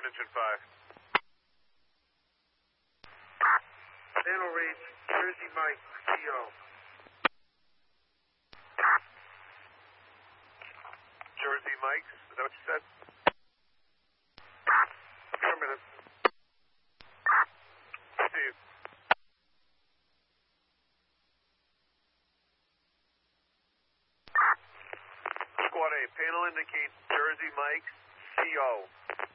engine 5. Panel reads Jersey Mike, CO. Jersey Mike's, is that what you said? Affirmative. Steve. Squad A, panel indicates Jersey Mike's, CO.